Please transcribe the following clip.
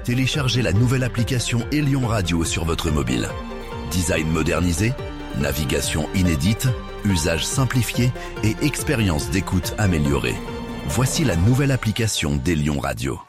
téléchargez la nouvelle application Elion Radio sur votre mobile. Design modernisé, navigation inédite, usage simplifié et expérience d'écoute améliorée. Voici la nouvelle application d'Elion Radio.